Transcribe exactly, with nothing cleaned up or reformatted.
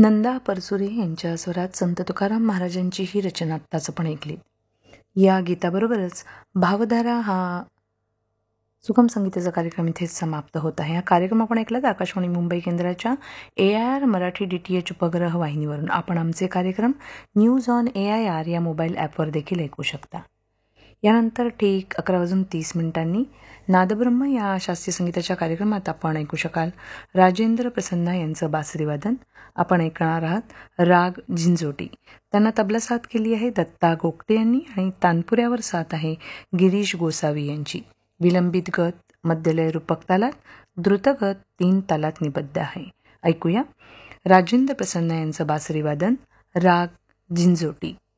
नंदा परचुरे यांच्या स्वरात संत तुकाराम महाराजांची ही रचना आत्ताच आपण ऐकली. या गीताबरोबरच भावधारा हा सुगम संगीताचा कार्यक्रम इथेच समाप्त होत आहे. हा कार्यक्रम आपण ऐकलात आकाशवाणी मुंबई केंद्राच्या ए I R Marathi D T H उपग्रह वाहिनीवरून. आपण आमचे कार्यक्रम news on A I R या मोबाईल ॲपवर देखील ऐकू शकता. यानंतर ठीक अकरा वाजून तीस मिनिटांनी नादब्रह्म या शास्त्रीय संगीताच्या कार्यक्रमात आपण ऐकू शकाल राजेंद्र प्रसन्ना यांचं बासरीवादन. आपण ऐकणार आहात राग झिंजोटी. त्यांना तबला साथ केली आहे दत्ता गोगटे यांनी आणि तानपुऱ्यावर साथ आहे गिरीश गोसावी यांची. विलंबित गत मध्यलय रूपक तालात, द्रुतगत तीन तालात निबद्ध आहे. ऐकूया राजेंद्र प्रसन्ना यांचं बासरीवादन राग झिंजोटी.